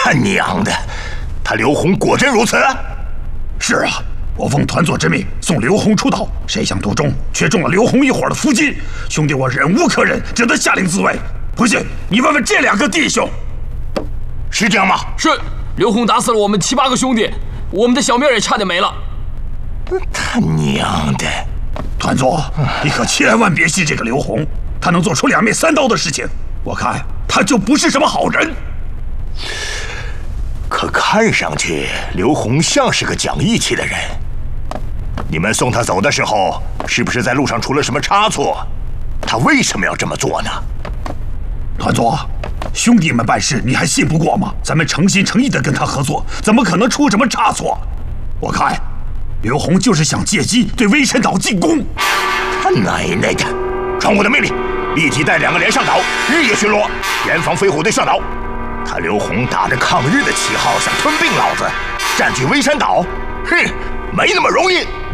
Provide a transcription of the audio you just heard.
他娘的！他刘洪果真如此？ 是啊，我奉团座之命送刘洪出岛，谁想途中却中了刘洪一伙的伏击。兄弟，我忍无可忍，只得下令自卫。不信，你问问这2个弟兄， 是这样吗？ 是，刘洪打死了我们7、8个兄弟，我们的小命也差点没了。 他娘的！ 团座，你可千万别信这个刘洪，他能做出2面3刀的事情。我看他就不是什么好人。 可看上去刘洪像是个讲义气的人。你们送他走的时候，是不是在路上出了什么差错？他为什么要这么做呢？ 团座，兄弟们办事你还信不过吗？咱们诚心诚意地跟他合作，怎么可能出什么差错？我看刘洪就是想借机对威神岛进攻。 他奶奶的！传我的命令，立即带2个连上岛，日夜巡逻，严防飞虎队上岛。他刘洪打着抗日的旗号想吞并老子，占据威山岛，哼，没那么容易。